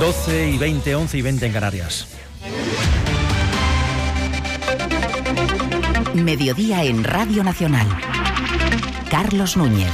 12:20, 11:20 en Canarias. Mediodía en Radio Nacional. Carlos Núñez.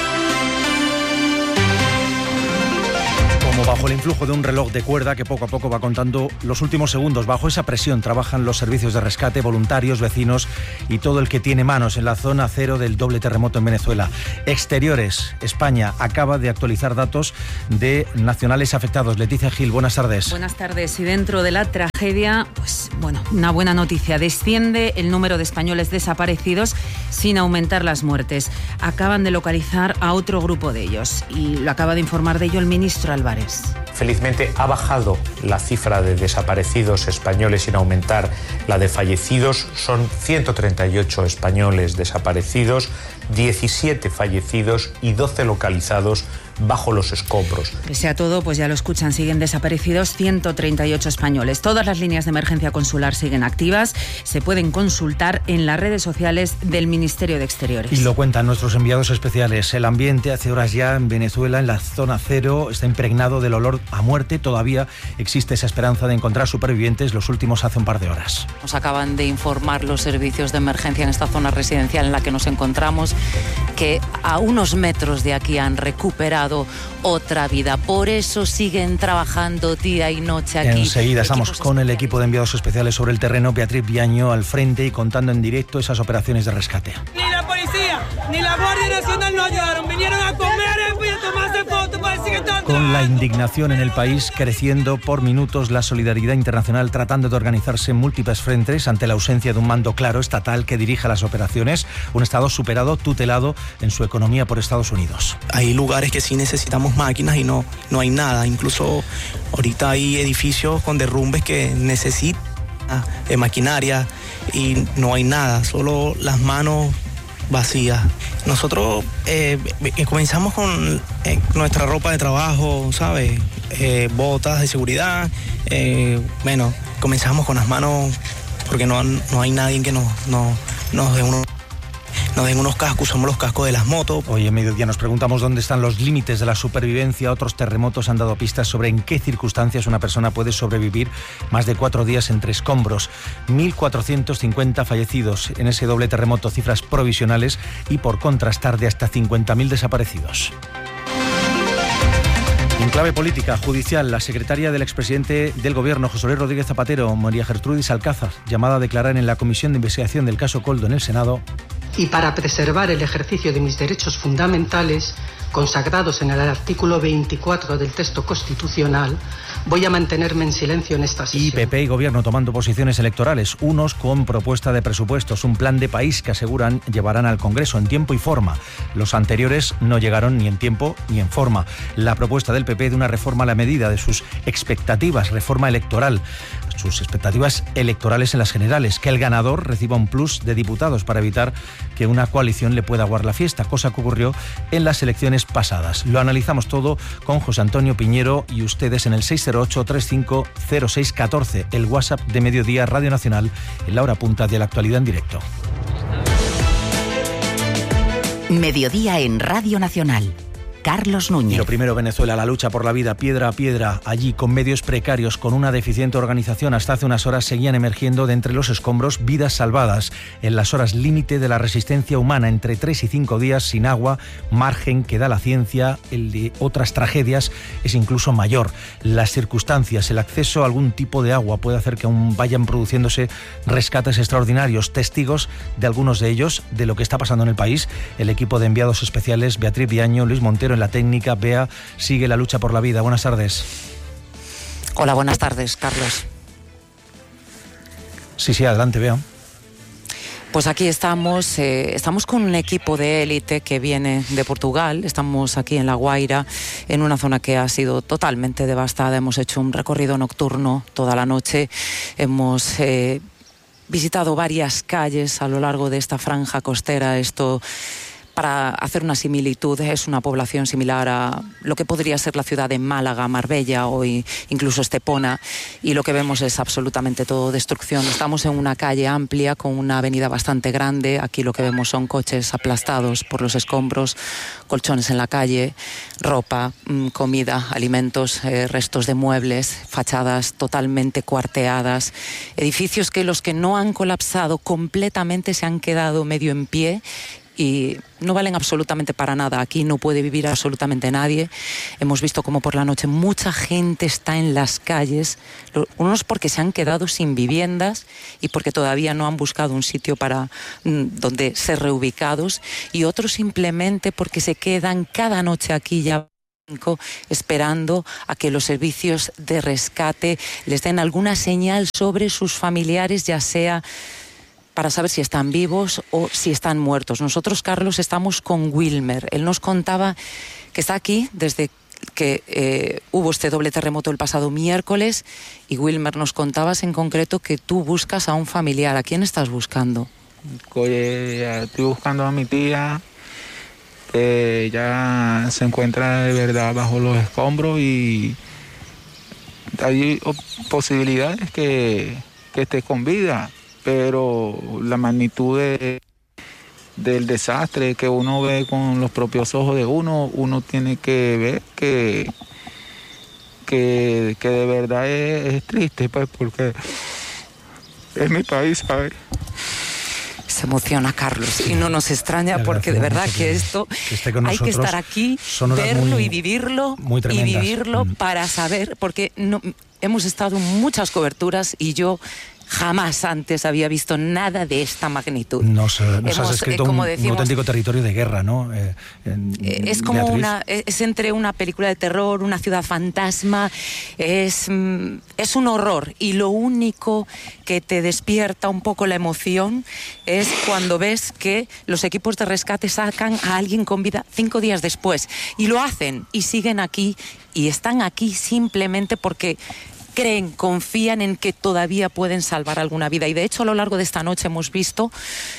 Como bajo el influjo de un reloj de cuerda que poco a poco va contando los últimos segundos, bajo esa presión trabajan los servicios de rescate, voluntarios, vecinos y todo el que tiene manos en la zona cero del doble terremoto en Venezuela. Exteriores, España acaba de actualizar datos de nacionales afectados. Leticia Gil, buenas tardes. Buenas tardes. Y dentro de la tragedia, pues bueno, una buena noticia. Desciende el número de españoles desaparecidos sin aumentar las muertes. Acaban de localizar a otro grupo de ellos y lo acaba de informar de ello el ministro Álvarez. Felizmente ha bajado la cifra de desaparecidos españoles sin aumentar la de fallecidos. Son 138 españoles desaparecidos, 17 fallecidos y 12 localizados bajo los escombros. Pese a todo, pues ya lo escuchan, siguen desaparecidos 138 españoles. Todas las líneas de emergencia consular siguen activas. Se pueden consultar en las redes sociales del Ministerio de Exteriores. Y lo cuentan nuestros enviados especiales. El ambiente hace horas ya en Venezuela, en la zona cero, está impregnado del olor a muerte. Todavía existe esa esperanza de encontrar supervivientes, los últimos hace un par de horas. Nos acaban de informar los servicios de emergencia en esta zona residencial en la que nos encontramos que a unos metros de aquí han recuperado otra vida. Por eso siguen trabajando día y noche aquí. Enseguida estamos con el equipo de enviados especiales sobre el terreno, Beatriz Viaño al frente y contando en directo esas operaciones de rescate. Ni la policía, ni la Guardia Nacional nos ayudaron. Vinieron a comer y a tomarse fotos para decir que están con la indignación en el país creciendo por minutos, la solidaridad internacional tratando de organizarse en múltiples frentes ante la ausencia de un mando claro estatal que dirija las operaciones, un Estado superado, tutelado en su economía por Estados Unidos. Hay lugares que sí necesitamos máquinas y no hay nada. Incluso ahorita hay edificios con derrumbes que necesitan maquinaria y no hay nada, solo las manos vacías. Nosotros comenzamos con nuestra ropa de trabajo, ¿sabes? Botas de seguridad. Comenzamos con las manos porque no hay nadie que nos den unos cascos, usamos los cascos de las motos. Hoy en Mediodía nos preguntamos dónde están los límites de la supervivencia. Otros terremotos han dado pistas sobre en qué circunstancias una persona puede sobrevivir más de 4 días entre escombros. 1.450 fallecidos en ese doble terremoto, cifras provisionales y por contrastar de hasta 50.000 desaparecidos. En clave política, judicial, la secretaria del expresidente del Gobierno, José Luis Rodríguez Zapatero, María Gertrudis Alcázar, llamada a declarar en la Comisión de Investigación del caso Koldo en el Senado. Y para preservar el ejercicio de mis derechos fundamentales, consagrados en el artículo 24 del texto constitucional, voy a mantenerme en silencio en esta sesión. Y PP y Gobierno tomando posiciones electorales, unos con propuesta de presupuestos, un plan de país que aseguran llevarán al Congreso en tiempo y forma. Los anteriores no llegaron ni en tiempo ni en forma. La propuesta del PP de una reforma a la medida de sus expectativas, reforma electoral, sus expectativas electorales en las generales, que el ganador reciba un plus de diputados para evitar que una coalición le pueda aguar la fiesta, cosa que ocurrió en las elecciones pasadas. Lo analizamos todo con José Antonio Piñero y ustedes en el 608-350614, el WhatsApp de Mediodía Radio Nacional, en la hora punta de la actualidad en directo. Mediodía en Radio Nacional. Carlos Núñez. Y lo primero, Venezuela, la lucha por la vida piedra a piedra, allí con medios precarios, con una deficiente organización. Hasta hace unas horas seguían emergiendo de entre los escombros vidas salvadas en las horas límite de la resistencia humana, entre 3 y 5 días sin agua, margen que da la ciencia. El de otras tragedias es incluso mayor. Las circunstancias, el acceso a algún tipo de agua puede hacer que aún vayan produciéndose rescates extraordinarios. Testigos de algunos de ellos, de lo que está pasando en el país, el equipo de enviados especiales, Beatriz Viaño, Luis Montero en la técnica. Bea sigue la lucha por la vida. Buenas tardes. Hola, buenas tardes, Carlos. Sí, adelante, Bea. Pues aquí estamos con un equipo de élite que viene de Portugal. Estamos aquí en La Guaira, en una zona que ha sido totalmente devastada. Hemos hecho un recorrido nocturno toda la noche. Hemos visitado varias calles a lo largo de esta franja costera. Esto para hacer una similitud, es una población similar a lo que podría ser la ciudad de Málaga, Marbella o incluso Estepona, y lo que vemos es absolutamente todo destrucción. Estamos en una calle amplia con una avenida bastante grande. Aquí lo que vemos son coches aplastados por los escombros, colchones en la calle, ropa, comida, alimentos, restos de muebles, fachadas totalmente cuarteadas, edificios que los que no han colapsado completamente se han quedado medio en pie y no valen absolutamente para nada. Aquí no puede vivir absolutamente nadie. Hemos visto como por la noche mucha gente está en las calles, unos porque se han quedado sin viviendas y porque todavía no han buscado un sitio para donde ser reubicados, y otros simplemente porque se quedan cada noche aquí ya esperando a que los servicios de rescate les den alguna señal sobre sus familiares, ya sea para saber si están vivos o si están muertos. Nosotros, Carlos, estamos con Wilmer. Él nos contaba que está aquí desde que hubo este doble terremoto el pasado miércoles, y Wilmer, nos contabas en concreto que tú buscas a un familiar. ¿A quién estás buscando? Estoy buscando a mi tía, que ya se encuentra de verdad bajo los escombros, y hay posibilidades que esté con vida, pero la magnitud del desastre que uno ve con los propios ojos de uno tiene que ver que de verdad es triste, pues, porque es mi país, ¿sabes? Se emociona Carlos, y no nos extraña, porque de verdad que esto hay que estar aquí, verlo y vivirlo, para saber, porque no, hemos estado en muchas coberturas y yo jamás antes había visto nada de esta magnitud. Nos has escrito un auténtico territorio de guerra, ¿no? Es como es entre una película de terror, una ciudad fantasma, es un horror, y lo único que te despierta un poco la emoción es cuando ves que los equipos de rescate sacan a alguien con vida 5 días después, y lo hacen y siguen aquí, y están aquí simplemente porque creen, confían en que todavía pueden salvar alguna vida. Y de hecho, a lo largo de esta noche hemos visto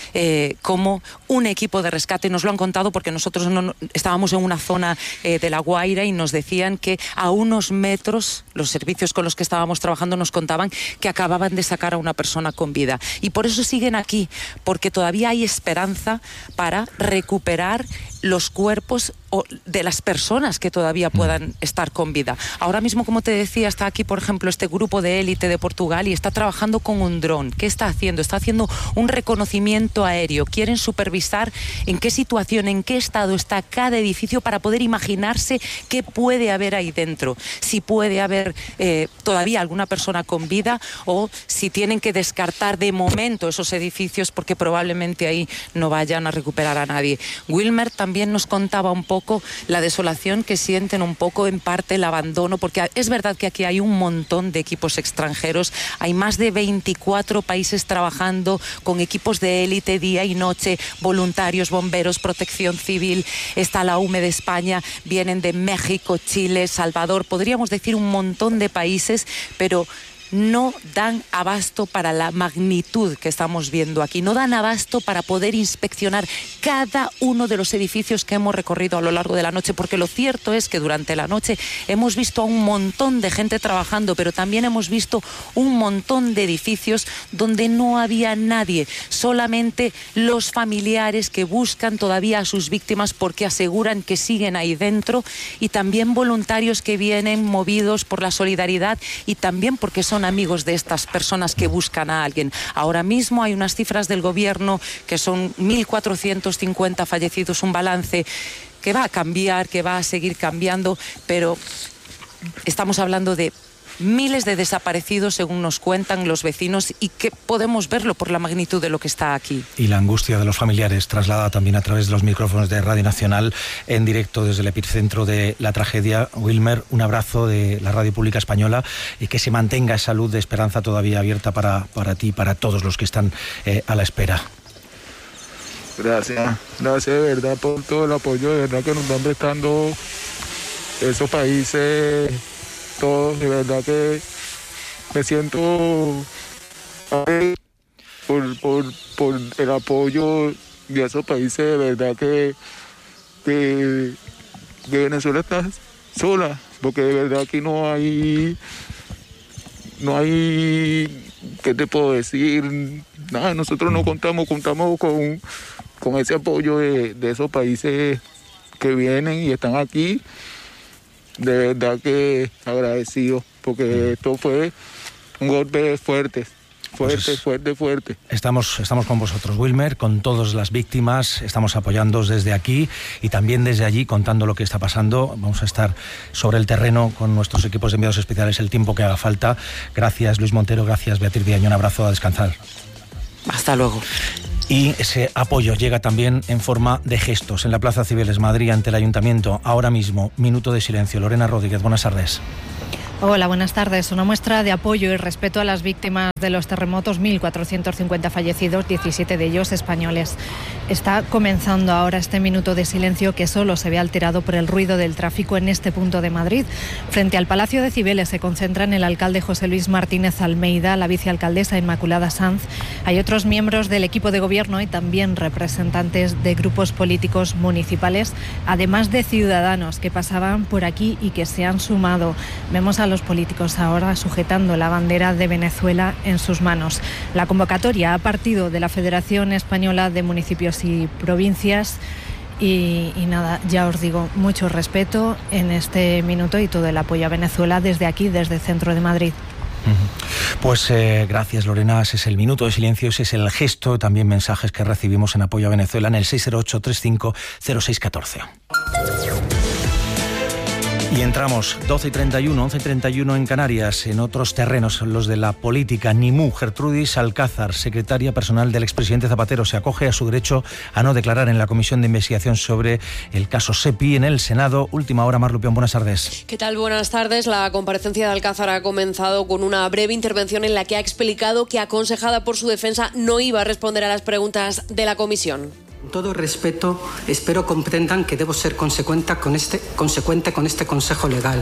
cómo un equipo de rescate, nos lo han contado porque nosotros estábamos en una zona de La Guaira, y nos decían que a unos metros, los servicios con los que estábamos trabajando nos contaban que acababan de sacar a una persona con vida. Y por eso siguen aquí, porque todavía hay esperanza para recuperar los cuerpos de las personas que todavía puedan estar con vida. Ahora mismo, como te decía, está aquí, por ejemplo, este grupo de élite de Portugal, y está trabajando con un dron. ¿Qué está haciendo? Está haciendo un reconocimiento aéreo. Quieren supervisar en qué situación, en qué estado está cada edificio, para poder imaginarse qué puede haber ahí dentro. Si puede haber todavía alguna persona con vida, o si tienen que descartar de momento esos edificios porque probablemente ahí no vayan a recuperar a nadie. Wilmer también nos contaba un poco la desolación que sienten, un poco en parte el abandono, porque es verdad que aquí hay un montón de equipos extranjeros, hay más de 24 países trabajando con equipos de élite día y noche, voluntarios, bomberos, protección civil, está la UME de España, vienen de México, Chile, Salvador, podríamos decir un montón de países, pero no dan abasto para la magnitud que estamos viendo aquí, no dan abasto para poder inspeccionar cada uno de los edificios que hemos recorrido a lo largo de la noche, porque lo cierto es que durante la noche hemos visto a un montón de gente trabajando, pero también hemos visto un montón de edificios donde no había nadie, solamente los familiares que buscan todavía a sus víctimas porque aseguran que siguen ahí dentro, y también voluntarios que vienen movidos por la solidaridad y también porque son amigos de estas personas que buscan a alguien. Ahora mismo hay unas cifras del gobierno que son 1.450 fallecidos, un balance que va a cambiar, que va a seguir cambiando, pero estamos hablando de miles de desaparecidos, según nos cuentan los vecinos, y que podemos verlo por la magnitud de lo que está aquí. Y la angustia de los familiares traslada también a través de los micrófonos de Radio Nacional en directo desde el epicentro de la tragedia. Wilmer, un abrazo de la Radio Pública Española, y que se mantenga esa luz de esperanza todavía abierta para ti y para todos los que están a la espera. Gracias de verdad por todo el apoyo de verdad que nos están prestando esos países. Todos, de verdad que me siento por el apoyo y esos países de verdad que Venezuela está sola, porque de verdad aquí no hay, ¿qué te puedo decir? Nada, nosotros no contamos con ese apoyo de esos países que vienen y están aquí. De verdad que agradecido, porque esto fue un golpe fuerte. Fuerte. Estamos con vosotros, Wilmer, con todas las víctimas, estamos apoyándoos desde aquí y también desde allí contando lo que está pasando. Vamos a estar sobre el terreno con nuestros equipos de enviados especiales el tiempo que haga falta. Gracias, Luis Montero, gracias, Beatriz Viaño, un abrazo, a descansar. Hasta luego. Y ese apoyo llega también en forma de gestos en la Plaza Cibeles, Madrid, ante el Ayuntamiento. Ahora mismo, minuto de silencio. Lorena Rodríguez, buenas tardes. Hola, buenas tardes. Una muestra de apoyo y respeto a las víctimas de los terremotos, 1.450 fallecidos, 17 de ellos españoles. Está comenzando ahora este minuto de silencio que solo se ve alterado por el ruido del tráfico en este punto de Madrid. Frente al Palacio de Cibeles se concentran el alcalde José Luis Martínez Almeida, la vicealcaldesa Inmaculada Sanz. Hay otros miembros del equipo de gobierno y también representantes de grupos políticos municipales, además de ciudadanos que pasaban por aquí y que se han sumado. Vemos a los políticos ahora sujetando la bandera de Venezuela en sus manos. La convocatoria ha partido de la Federación Española de Municipios y Provincias y nada, ya os digo, mucho respeto en este minuto y todo el apoyo a Venezuela desde aquí, desde el centro de Madrid. Pues gracias, Lorena. Ese es el minuto de silencio, ese es el gesto, también mensajes que recibimos en apoyo a Venezuela en el 608-350614. Y entramos 12:31, 11:31 en Canarias, en otros terrenos, los de la política. Nimú Gertrudis Alcázar, secretaria personal del expresidente Zapatero, se acoge a su derecho a no declarar en la comisión de investigación sobre el caso SEPI en el Senado. Última hora, Mar Lupión, buenas tardes. ¿Qué tal? Buenas tardes. La comparecencia de Alcázar ha comenzado con una breve intervención en la que ha explicado que, aconsejada por su defensa, no iba a responder a las preguntas de la comisión. Con todo respeto, espero comprendan que debo ser consecuente con este consejo legal.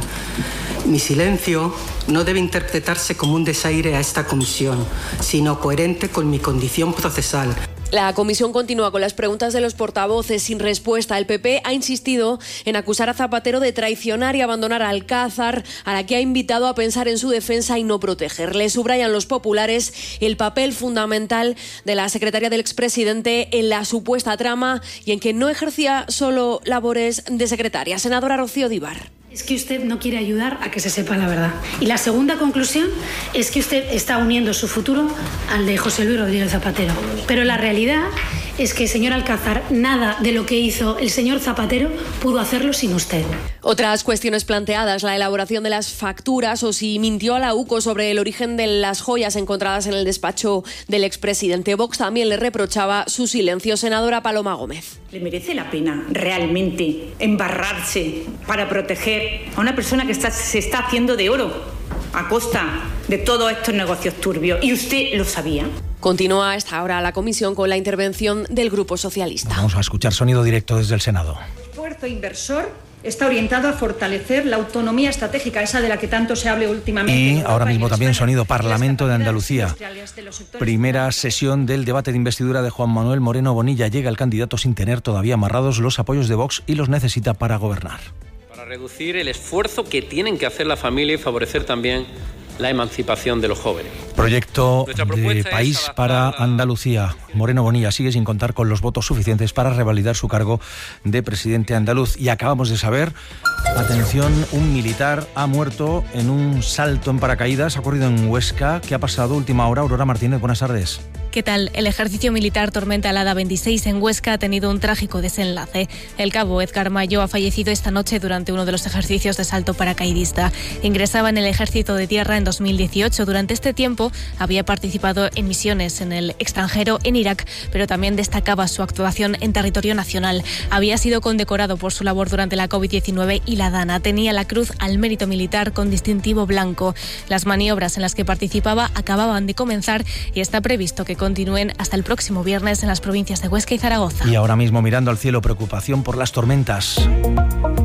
Mi silencio no debe interpretarse como un desaire a esta comisión, sino coherente con mi condición procesal. La comisión continúa con las preguntas de los portavoces sin respuesta. El PP ha insistido en acusar a Zapatero de traicionar y abandonar a Alcázar, a la que ha invitado a pensar en su defensa y no protegerle. Subrayan los populares el papel fundamental de la secretaria del expresidente en la supuesta trama y en que no ejercía solo labores de secretaria. Senadora Rocío Díbar. Es que usted no quiere ayudar a que se sepa la verdad. Y la segunda conclusión es que usted está uniendo su futuro al de José Luis Rodríguez Zapatero. Pero la realidad es que, señor Alcázar, nada de lo que hizo el señor Zapatero pudo hacerlo sin usted. Otras cuestiones planteadas, la elaboración de las facturas o si mintió a la UCO sobre el origen de las joyas encontradas en el despacho del expresidente. Vox también le reprochaba su silencio. Senadora Paloma Gómez. ¿Le merece la pena realmente embarrarse para proteger a una persona que se está haciendo de oro a costa de todos estos negocios turbios? ¿Y usted lo sabía? Continúa a esta hora la comisión con la intervención del Grupo Socialista. Vamos a escuchar sonido directo desde el Senado. El esfuerzo inversor está orientado a fortalecer la autonomía estratégica, esa de la que tanto se habla últimamente. Y ahora mismo también sonido Parlamento de Andalucía. Primera sesión del debate de investidura de Juan Manuel Moreno Bonilla. Llega el candidato sin tener todavía amarrados los apoyos de Vox y los necesita para gobernar. Para reducir el esfuerzo que tienen que hacer la familia y favorecer también la emancipación de los jóvenes. Proyecto de país para Andalucía. Moreno Bonilla sigue sin contar con los votos suficientes para revalidar su cargo de presidente andaluz. Y acabamos de saber, atención, un militar ha muerto en un salto en paracaídas. Ha ocurrido en Huesca. ¿Qué ha pasado? Última hora. Aurora Martínez, buenas tardes. ¿Qué tal? El ejercicio militar Tormenta Alada 26 en Huesca ha tenido un trágico desenlace. El cabo Edgar Mayo ha fallecido esta noche durante uno de los ejercicios de salto paracaidista. Ingresaba en el ejército de tierra en 2018. Durante este tiempo había participado en misiones en el extranjero, en Irak, pero también destacaba su actuación en territorio nacional. Había sido condecorado por su labor durante la COVID-19 y la Dana. Tenía la Cruz al Mérito Militar con distintivo blanco. Las maniobras en las que participaba acababan de comenzar y está previsto que continúen hasta el próximo viernes en las provincias de Huesca y Zaragoza. Y ahora mismo mirando al cielo, preocupación por las tormentas.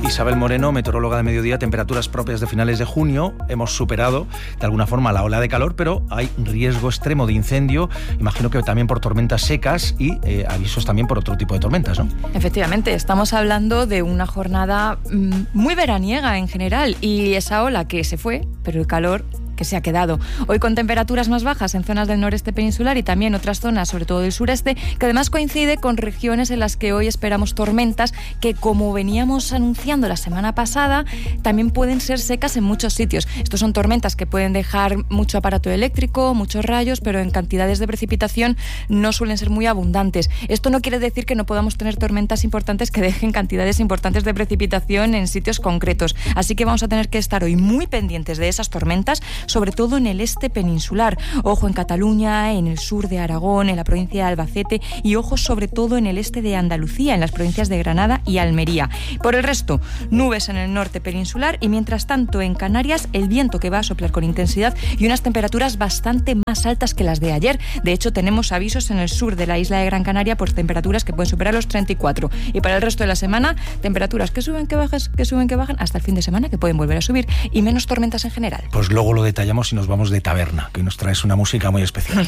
Isabel Moreno, meteoróloga de mediodía, temperaturas propias de finales de junio. Hemos superado de alguna forma la ola de calor, pero hay riesgo extremo de incendio, imagino que también por tormentas secas y avisos también por otro tipo de tormentas, ¿no? Efectivamente, estamos hablando de una jornada muy veraniega en general y esa ola que se fue, pero el calor que se ha quedado. Hoy con temperaturas más bajas en zonas del noreste peninsular y también otras zonas, sobre todo del sureste, que además coincide con regiones en las que hoy esperamos tormentas que, como veníamos anunciando la semana pasada, también pueden ser secas en muchos sitios. Estos son tormentas que pueden dejar mucho aparato eléctrico, muchos rayos, pero en cantidades de precipitación no suelen ser muy abundantes. Esto no quiere decir que no podamos tener tormentas importantes que dejen cantidades importantes de precipitación en sitios concretos. Así que vamos a tener que estar hoy muy pendientes de esas tormentas, sobre todo en el este peninsular. Ojo en Cataluña, en el sur de Aragón, en la provincia de Albacete y ojo sobre todo en el este de Andalucía, en las provincias de Granada y Almería. Por el resto, nubes en el norte peninsular y mientras tanto en Canarias el viento que va a soplar con intensidad y unas temperaturas bastante más altas que las de ayer. De hecho, tenemos avisos en el sur de la isla de Gran Canaria por temperaturas que pueden superar los 34. Y para el resto de la semana, temperaturas que suben, que bajan, hasta el fin de semana que pueden volver a subir y menos tormentas en general. Pues luego lo detallamos y nos vamos de taberna, que nos traes una música muy especial.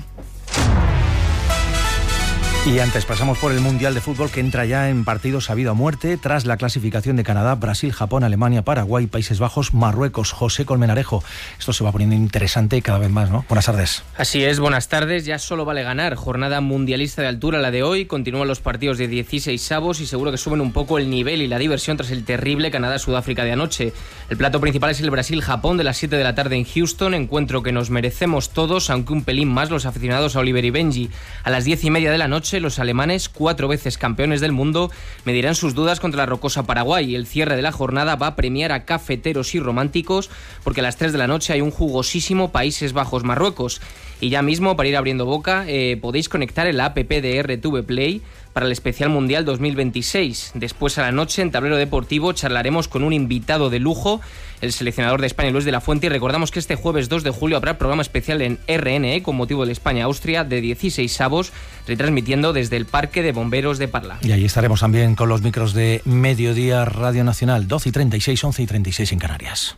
Y antes pasamos por el Mundial de Fútbol que entra ya en partidos a vida o muerte tras la clasificación de Canadá, Brasil, Japón, Alemania, Paraguay, Países Bajos, Marruecos. José Colmenarejo, esto se va poniendo interesante cada vez más, ¿no? Buenas tardes. Así es, buenas tardes. Ya solo vale ganar. Jornada mundialista de altura la de hoy. Continúan los partidos de 16avos y seguro que suben un poco el nivel y la diversión tras el terrible Canadá-Sudáfrica de anoche. El plato principal es el Brasil-Japón de las 7 de la tarde en Houston. Encuentro que nos merecemos todos, aunque un pelín más los aficionados a Oliver y Benji. A las 10:30 de la noche, los alemanes, 4 veces campeones del mundo, medirán sus dudas contra la rocosa Paraguay y el cierre de la jornada va a premiar a cafeteros y románticos porque a las 3 de la noche hay un jugosísimo Países Bajos-Marruecos. Y ya mismo, para ir abriendo boca, podéis conectar en la app de RTV Play para el especial Mundial 2026. Después a la noche, en Tablero Deportivo, charlaremos con un invitado de lujo, el seleccionador de España, Luis de la Fuente, y recordamos que este jueves 2 de julio habrá programa especial en RNE con motivo de España-Austria de 16avos, retransmitiendo desde el Parque de Bomberos de Parla. Y ahí estaremos también con los micros de Mediodía Radio Nacional, 12:36, 11:36 en Canarias.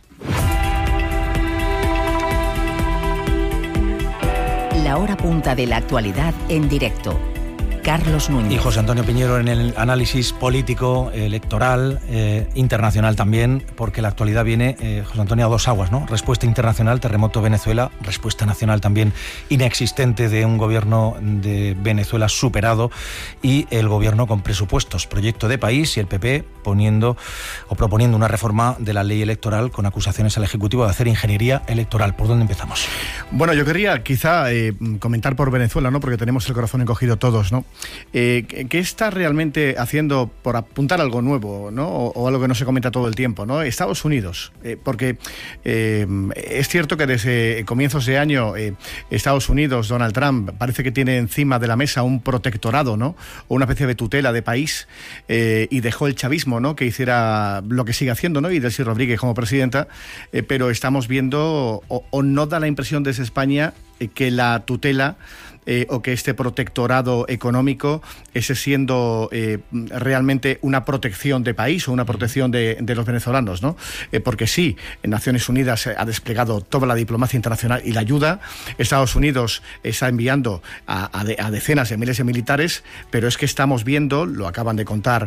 La hora punta de la actualidad en directo. Carlos Núñez. Y José Antonio Piñero en el análisis político, electoral, internacional también, porque la actualidad viene, José Antonio, a dos aguas, ¿no? Respuesta internacional, terremoto Venezuela, respuesta nacional también inexistente de un gobierno de Venezuela superado y el gobierno con presupuestos, proyecto de país y el PP proponiendo una reforma de la ley electoral con acusaciones al Ejecutivo de hacer ingeniería electoral. ¿Por dónde empezamos? Bueno, yo quería quizá comentar por Venezuela, ¿no? Porque tenemos el corazón encogido todos, ¿no? ¿Qué está realmente haciendo por apuntar algo nuevo, ¿no? O algo que no se comenta todo el tiempo, ¿no? Estados Unidos, porque es cierto que desde comienzos de año Estados Unidos, Donald Trump, parece que tiene encima de la mesa un protectorado, ¿no? O una especie de tutela de país y dejó el chavismo, ¿no? Que hiciera lo que sigue haciendo, ¿no? Y Delcy Rodríguez como presidenta, pero estamos viendo o no da la impresión desde España que la tutela o que este protectorado económico esté siendo realmente una protección de país o una protección de los venezolanos, ¿no? Porque sí, Naciones Unidas ha desplegado toda la diplomacia internacional y la ayuda, Estados Unidos está enviando a decenas de miles de militares, pero es que estamos viendo, lo acaban de contar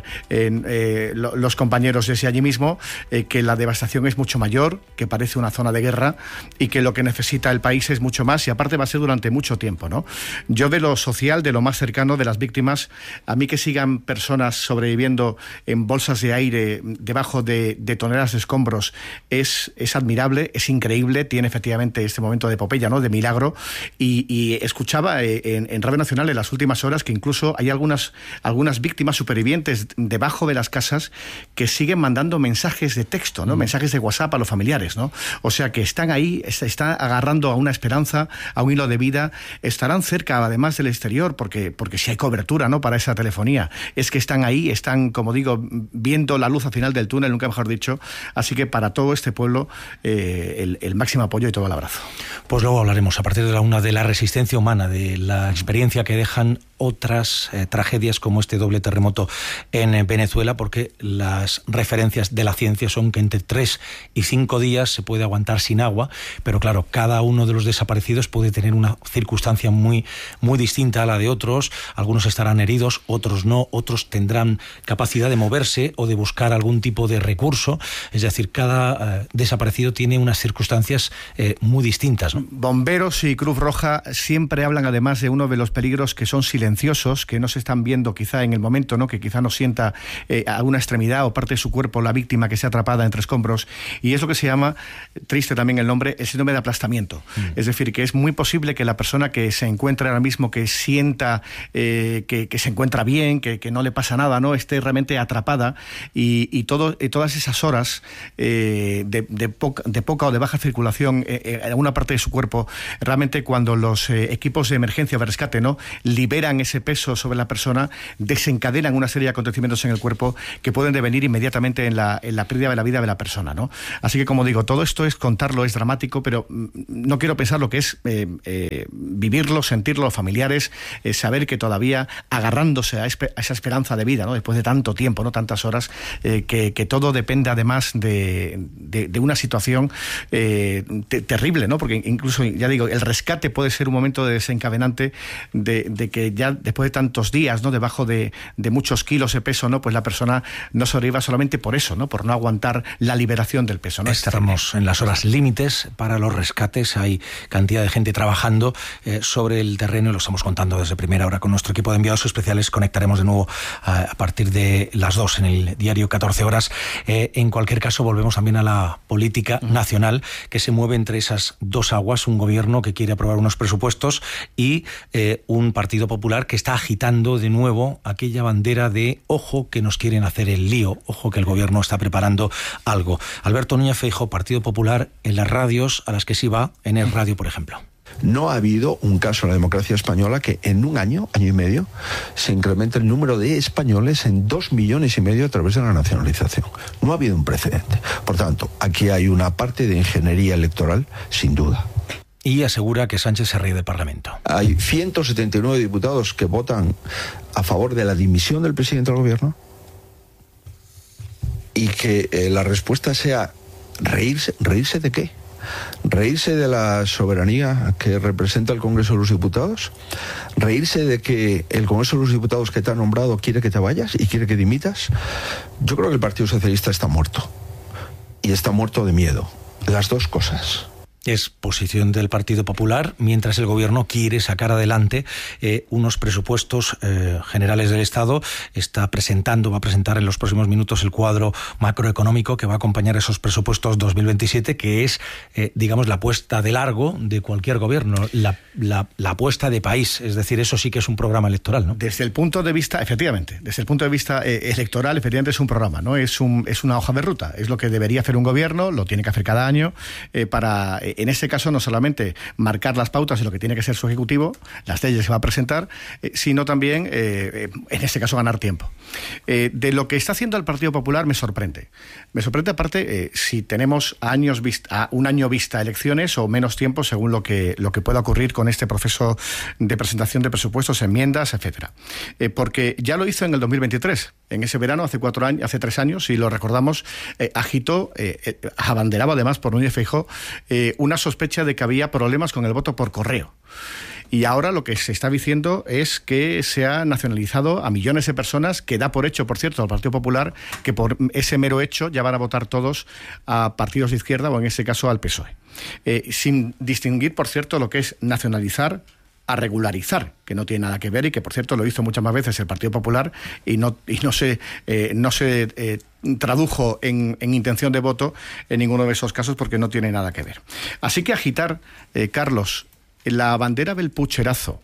los compañeros desde allí mismo, que la devastación es mucho mayor, que parece una zona de guerra y que lo que necesita el país es mucho más y aparte va a ser durante mucho tiempo, ¿no? Yo de lo social, de lo más cercano, de las víctimas, a mí que sigan personas sobreviviendo en bolsas de aire debajo de toneladas de escombros es admirable, es increíble, tiene efectivamente este momento de epopeya, ¿no? De milagro y escuchaba en Radio Nacional en las últimas horas que incluso hay algunas víctimas supervivientes debajo de las casas que siguen mandando mensajes de texto, ¿no? Mensajes de WhatsApp a los familiares, ¿no? O sea que están ahí, están agarrando a una esperanza, a un hilo de vida, estarán cerca además del exterior, porque si hay cobertura, ¿no? Para esa telefonía, es que están ahí, están, como digo, viendo la luz al final del túnel, nunca mejor dicho, así que para todo este pueblo el máximo apoyo y todo el abrazo. Pues luego hablaremos a partir de la una de la resistencia humana, de la experiencia que dejan otras tragedias como este doble terremoto en Venezuela, porque las referencias de la ciencia son que entre 3 y 5 días se puede aguantar sin agua, pero claro, cada uno de los desaparecidos puede tener una circunstancia muy, muy distinta a la de otros. Algunos estarán heridos, otros no, otros tendrán capacidad de moverse o de buscar algún tipo de recurso. Es decir, cada desaparecido tiene unas circunstancias muy distintas, ¿no? Bomberos y Cruz Roja siempre hablan además de uno de los peligros que son silenciosos, que no se están viendo quizá en el momento, ¿no? Que quizá no sienta alguna extremidad o parte de su cuerpo la víctima que sea atrapada entre escombros, y es lo que se llama, triste también el nombre, el síndrome de aplastamiento. Es decir, que es muy posible que la persona que se encuentra ahora mismo, que sienta que se encuentra bien, que no le pasa nada, ¿no? Esté realmente atrapada y todas esas horas de poca o de baja circulación en alguna parte de su cuerpo, realmente cuando los equipos de emergencia o de rescate, ¿no?, liberan ese peso sobre la persona, desencadenan una serie de acontecimientos en el cuerpo que pueden devenir inmediatamente en la pérdida de la vida de la persona, ¿no? Así que, como digo, todo esto es contarlo, es dramático, pero no quiero pensar lo que es vivirlo, sentirlo, los familiares, saber que todavía agarrándose a esa esperanza de vida, ¿no?, después de tanto tiempo, ¿no?, tantas horas, que todo depende además de una situación terrible, ¿no? Porque incluso, ya digo, el rescate puede ser un momento desencadenante de que ya después de tantos días, ¿no?, debajo de muchos kilos de peso, ¿no?, pues la persona no sobreviva solamente por eso, ¿no?, por no aguantar la liberación del peso, ¿no? Estamos en las horas límites para los rescates, hay cantidad de gente trabajando sobre el terreno y lo estamos contando desde primera hora con nuestro equipo de enviados especiales. Conectaremos de nuevo a partir de las 2 en el diario 14 horas. En cualquier caso, volvemos también a la política nacional, que se mueve entre esas dos aguas, un gobierno que quiere aprobar unos presupuestos y un Partido Popular que está agitando de nuevo aquella bandera de ojo que nos quieren hacer el lío, ojo que el gobierno está preparando algo. Alberto Núñez Feijóo, Partido Popular, en las radios a las que sí va, en el radio, por ejemplo. No ha habido un caso en la democracia española que en un año y medio, se incremente el número de españoles en 2,5 millones a través de la nacionalización. No ha habido un precedente. Por tanto, aquí hay una parte de ingeniería electoral, sin duda. Y asegura que Sánchez se ríe del Parlamento. Hay 179 diputados que votan a favor de la dimisión del presidente del gobierno y que la respuesta sea reírse. ¿Reírse de qué? ¿Reírse de la soberanía que representa el Congreso de los Diputados? ¿Reírse de que el Congreso de los Diputados que te ha nombrado quiere que te vayas y quiere que dimitas? Yo creo que el Partido Socialista está muerto. Y está muerto de miedo. Las dos cosas. Es posición del Partido Popular, mientras el Gobierno quiere sacar adelante unos presupuestos generales del Estado. Va a presentar en los próximos minutos el cuadro macroeconómico que va a acompañar esos presupuestos 2027, que es, digamos, la apuesta de largo de cualquier gobierno, la apuesta de país. Es decir, eso sí que es un programa electoral, ¿no? Desde el punto de vista, efectivamente, desde el punto de vista electoral, efectivamente es un programa, ¿no? Es una hoja de ruta. Es lo que debería hacer un gobierno, lo tiene que hacer cada año para... En este caso, no solamente marcar las pautas de lo que tiene que ser su ejecutivo, las leyes que va a presentar, sino también, en este caso, ganar tiempo. De lo que está haciendo el Partido Popular me sorprende. Me sorprende, aparte, si tenemos un año vista elecciones o menos tiempo, según lo que pueda ocurrir con este proceso de presentación de presupuestos, enmiendas, etcétera. Porque ya lo hizo en el 2023. En ese verano, hace 3 años, si lo recordamos, agitó, abanderaba además por Núñez Feijóo, una sospecha de que había problemas con el voto por correo. Y ahora lo que se está diciendo es que se ha nacionalizado a millones de personas, que da por hecho, por cierto, al Partido Popular, que por ese mero hecho ya van a votar todos a partidos de izquierda o en este caso al PSOE. Sin distinguir, por cierto, lo que es nacionalizar a regularizar, que no tiene nada que ver y que, por cierto, lo hizo muchas más veces el Partido Popular y no se tradujo en intención de voto en ninguno de esos casos, porque no tiene nada que ver. Así que agitar, Carlos, la bandera del pucherazo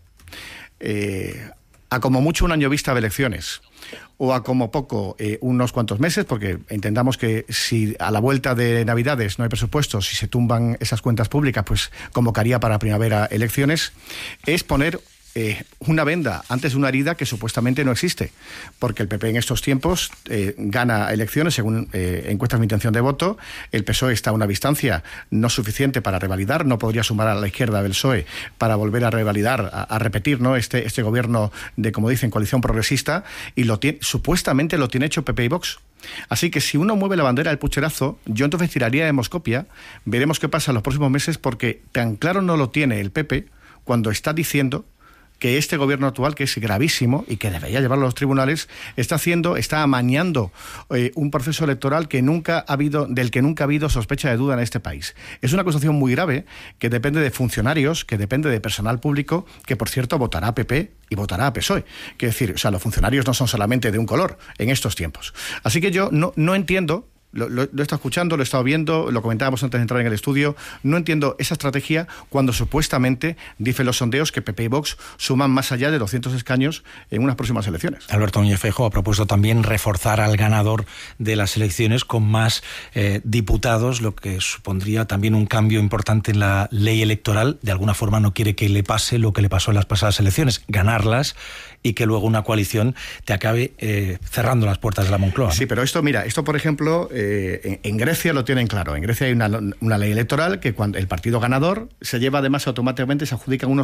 a como mucho un año vista de elecciones o a como poco unos cuantos meses, porque entendamos que si a la vuelta de Navidades no hay presupuestos, si se tumban esas cuentas públicas, pues convocaría para primavera elecciones, es poner una venda antes de una herida que supuestamente no existe, porque el PP en estos tiempos gana elecciones según encuestas de intención de voto. El PSOE está a una distancia no suficiente para revalidar, no podría sumar a la izquierda del PSOE para volver a revalidar, a repetir, ¿no?, este gobierno de, como dicen, coalición progresista, y supuestamente lo tiene hecho PP y Vox. Así que si uno mueve la bandera del pucherazo, yo entonces tiraría de Moscopia. Veremos qué pasa en los próximos meses, porque tan claro no lo tiene el PP cuando está diciendo que este gobierno actual, que es gravísimo y que debería llevarlo a los tribunales, está amañando un proceso electoral del que nunca ha habido sospecha de duda en este país. Es una acusación muy grave que depende de funcionarios, que depende de personal público, que por cierto votará a PP y votará a PSOE. Quiero decir, los funcionarios no son solamente de un color en estos tiempos. Así que yo no entiendo. Lo he estado escuchando, lo he estado viendo, lo comentábamos antes de entrar en el estudio. No entiendo esa estrategia cuando supuestamente dicen los sondeos que PP y Vox suman más allá de 200 escaños en unas próximas elecciones. Alberto Núñez Feijóo ha propuesto también reforzar al ganador de las elecciones con más diputados, lo que supondría también un cambio importante en la ley electoral. De alguna forma no quiere que le pase lo que le pasó en las pasadas elecciones, ganarlas y que luego una coalición te acabe cerrando las puertas de la Moncloa, ¿no? Sí, pero esto por ejemplo, en Grecia lo tienen claro. En Grecia hay una ley electoral que cuando el partido ganador se lleva, además automáticamente se adjudican unos